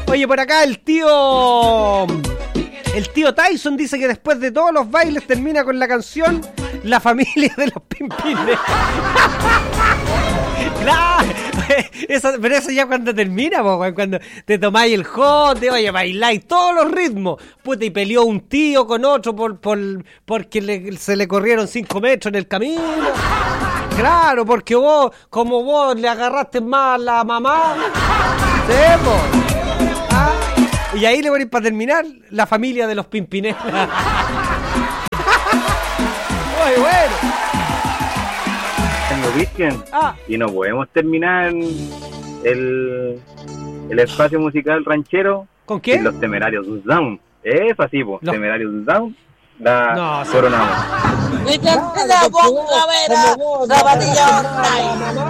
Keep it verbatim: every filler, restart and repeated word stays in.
Oye, por acá el tío... El tío Tyson dice que después de todos los bailes termina con la canción La familia de los Pimpines. Claro, eso, pero eso ya cuando termina, po, cuando te tomáis el jote, oye, bailáis todos los ritmos. Puta, y peleó un tío con otro por, por porque le, se le corrieron cinco metros en el camino. Claro, porque vos, como vos le agarraste más a la mamá. Sí, po. Ah, y ahí le voy a ir para terminar La familia de los Pimpinés. Muy bueno. Cristian, Ah. Y no podemos terminar el, el espacio musical ranchero ¿Con qué? sin los Temerarios Down. Es así, po. Los... Temerarios Down. La no, coronamos. Y que te la ponga a ver, zapatilla online.